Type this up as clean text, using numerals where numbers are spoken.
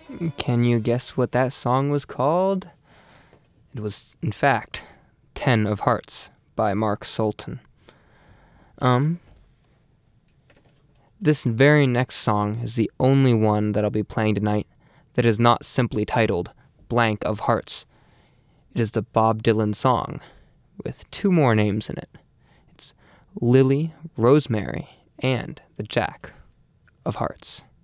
Can you guess what that song was called? It was, in fact, 10 of Hearts by Mark Sultan. This very next song is the only one that I'll be playing tonight that is not simply titled Blank of Hearts. It is the Bob Dylan song with 2 more names in it. It's Lily, Rosemary, and the Jack of Hearts.